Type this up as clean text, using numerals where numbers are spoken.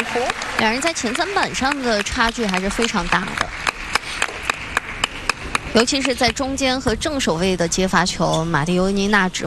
两人在前3板上的差距还是非常大的。 尤其是在中间和正手位的接发球，马蒂欧尼娜只